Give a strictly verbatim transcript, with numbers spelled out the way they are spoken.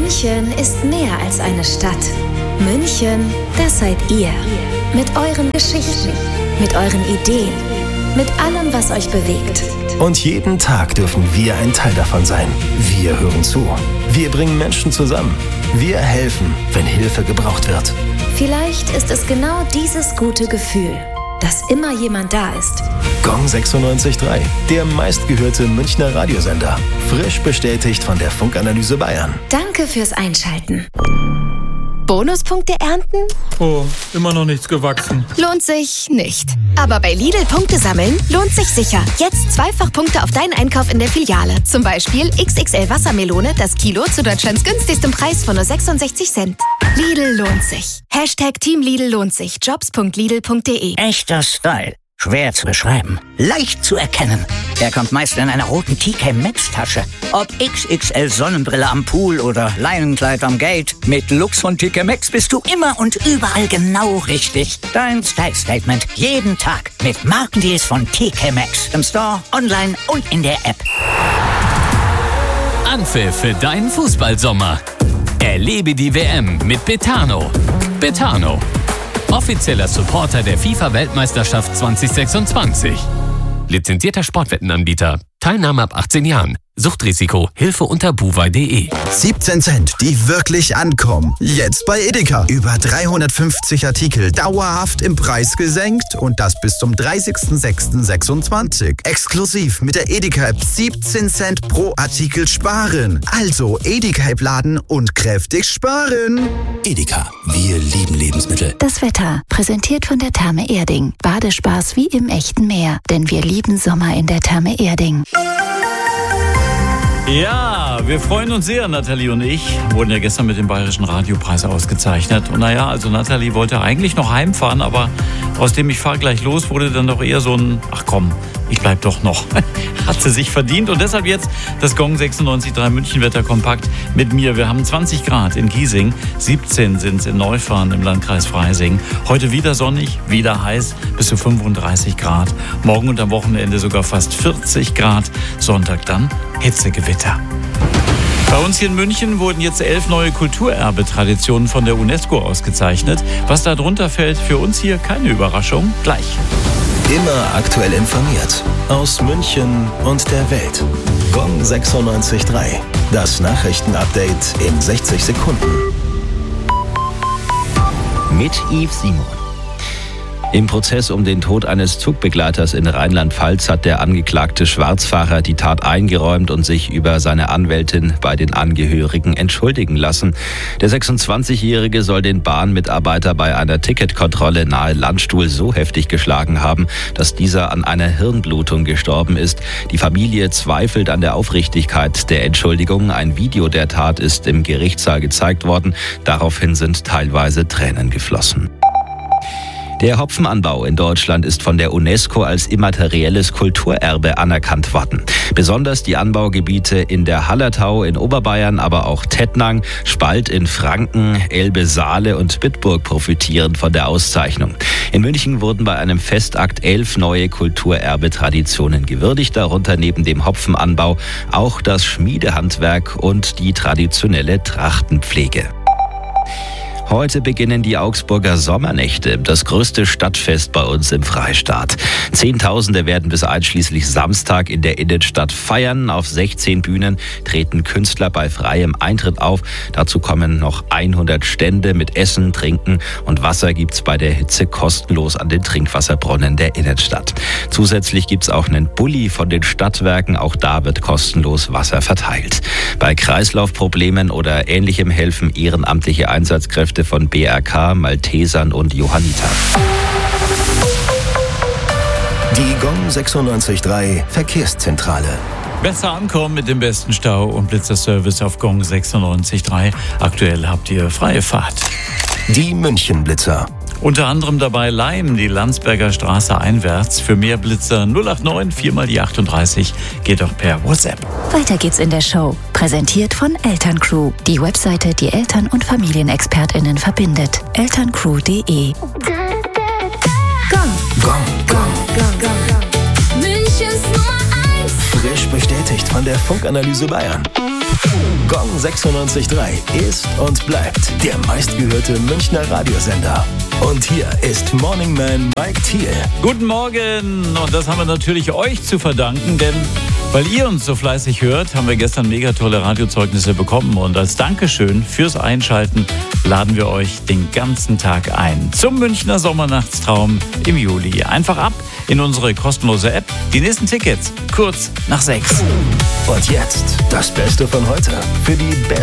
München ist mehr als eine Stadt. München, das seid ihr. Mit euren Geschichten, mit euren Ideen, mit allem, was euch bewegt. Und jeden Tag dürfen wir ein Teil davon sein. Wir hören zu. Wir bringen Menschen zusammen. Wir helfen, wenn Hilfe gebraucht wird. Vielleicht ist es genau dieses gute Gefühl, dass immer jemand da ist. Gong sechsundneunzig Komma drei, der meistgehörte Münchner Radiosender. Frisch bestätigt von der Funkanalyse Bayern. Danke fürs Einschalten. Bonuspunkte ernten? Oh, immer noch nichts gewachsen. Lohnt sich nicht. Aber bei Lidl Punkte sammeln lohnt sich sicher. Jetzt zweifach Punkte auf deinen Einkauf in der Filiale. Zum Beispiel X X L Wassermelone, das Kilo zu Deutschlands günstigstem Preis von nur sechsundsechzig Cent. Lidl lohnt sich. Hashtag Team Lidl lohnt sich. jobs punkt lidl punkt de. Echter Style. Schwer zu beschreiben. Leicht zu erkennen. Er kommt meist in einer roten T K Maxx Tasche. Ob X X L Sonnenbrille am Pool oder Leinenkleid am Gate. Mit Lux von T K Maxx bist du immer und überall genau richtig. Dein Style-Statement jeden Tag mit Markendeals von T K Maxx. Im Store, online und in der App. Anpfiff für deinen Fußballsommer. Erlebe die W M mit Betano. Betano. Offizieller Supporter der FIFA-Weltmeisterschaft zwanzig sechsundzwanzig. Lizenzierter Sportwettenanbieter. Teilnahme ab achtzehn Jahren. Suchtrisiko. Hilfe unter buwei punkt de. siebzehn Cent, die wirklich ankommen. Jetzt bei Edeka. Über dreihundertfünfzig Artikel dauerhaft im Preis gesenkt und das bis zum dreißigsten sechsten sechsundzwanzig. Exklusiv mit der Edeka-App siebzehn Cent pro Artikel sparen. Also Edeka-App laden und kräftig sparen. Edeka, wir lieben Lebensmittel. Das Wetter, präsentiert von der Therme Erding. Badespaß wie im echten Meer, denn wir lieben Sommer in der Therme Erding. Ja, wir freuen uns sehr, Nathalie und ich. Wurden ja gestern mit dem Bayerischen Radiopreis ausgezeichnet. Und naja, also Nathalie wollte eigentlich noch heimfahren, aber aus dem Ich fahr gleich los wurde dann doch eher so ein, ach komm, ich bleib doch noch. Hat sie sich verdient. Und deshalb jetzt das Gong sechsundneunzig Komma drei München-Wetter kompakt mit mir. Wir haben zwanzig Grad in Giesing, siebzehn sind es in Neufahren im Landkreis Freising. Heute wieder sonnig, wieder heiß, bis zu fünfunddreißig Grad. Morgen und am Wochenende sogar fast vierzig Grad. Sonntag dann Hitzegewitter. Bei uns hier in München wurden jetzt elf neue Kulturerbe-Traditionen von der UNESCO ausgezeichnet. Was da drunter fällt, für uns hier keine Überraschung. Gleich. Immer aktuell informiert. Aus München und der Welt. Gong sechsundneunzig Komma drei. Das Nachrichtenupdate in sechzig Sekunden. Mit Yves Simon. Im Prozess um den Tod eines Zugbegleiters in Rheinland-Pfalz hat der angeklagte Schwarzfahrer die Tat eingeräumt und sich über seine Anwältin bei den Angehörigen entschuldigen lassen. Der sechsundzwanzigjährige soll den Bahnmitarbeiter bei einer Ticketkontrolle nahe Landstuhl so heftig geschlagen haben, dass dieser an einer Hirnblutung gestorben ist. Die Familie zweifelt an der Aufrichtigkeit der Entschuldigung. Ein Video der Tat ist im Gerichtssaal gezeigt worden. Daraufhin sind teilweise Tränen geflossen. Der Hopfenanbau in Deutschland ist von der UNESCO als immaterielles Kulturerbe anerkannt worden. Besonders die Anbaugebiete in der Hallertau in Oberbayern, aber auch Tettnang, Spalt in Franken, Elbe-Saale und Bitburg profitieren von der Auszeichnung. In München wurden bei einem Festakt elf neue Kulturerbe-Traditionen gewürdigt, darunter neben dem Hopfenanbau auch das Schmiedehandwerk und die traditionelle Trachtenpflege. Heute beginnen die Augsburger Sommernächte, das größte Stadtfest bei uns im Freistaat. Zehntausende werden bis einschließlich Samstag in der Innenstadt feiern. Auf sechzehn Bühnen treten Künstler bei freiem Eintritt auf. Dazu kommen noch hundert Stände mit Essen, Trinken und Wasser gibt's bei der Hitze kostenlos an den Trinkwasserbrunnen der Innenstadt. Zusätzlich gibt's auch einen Bulli von den Stadtwerken. Auch da wird kostenlos Wasser verteilt. Bei Kreislaufproblemen oder Ähnlichem helfen ehrenamtliche Einsatzkräfte von B R K, Maltesern und Johanniter. Die Gong sechsundneunzig Komma drei Verkehrszentrale. Besser ankommen mit dem besten Stau und Blitzerservice auf Gong sechsundneunzig Komma drei. Aktuell habt ihr freie Fahrt. Die München-Blitzer. Unter anderem dabei Leim, die Landsberger Straße einwärts. Für mehr Blitzer null acht neun vier mal die achtunddreißig. Geht auch per WhatsApp. Weiter geht's in der Show. Präsentiert von Elterncrew. Die Webseite, die Eltern- und FamilienexpertInnen verbindet. elterncrew punkt de. Gong. Gong, Gong. Gong, Gong, Gong. Münchens Nummer eins. Frisch bestätigt von der Funkanalyse Bayern. Gong sechsundneunzig Komma drei ist und bleibt der meistgehörte Münchner Radiosender. Und hier ist Morning Man Mike Thiel. Guten Morgen, und das haben wir natürlich euch zu verdanken, denn weil ihr uns so fleißig hört, haben wir gestern mega tolle Radiozeugnisse bekommen, und als Dankeschön fürs Einschalten laden wir euch den ganzen Tag ein zum Münchner Sommernachtstraum im Juli. Einfach ab in unsere kostenlose App. Die nächsten Tickets kurz nach sechs. Und jetzt das Beste von heute für die besten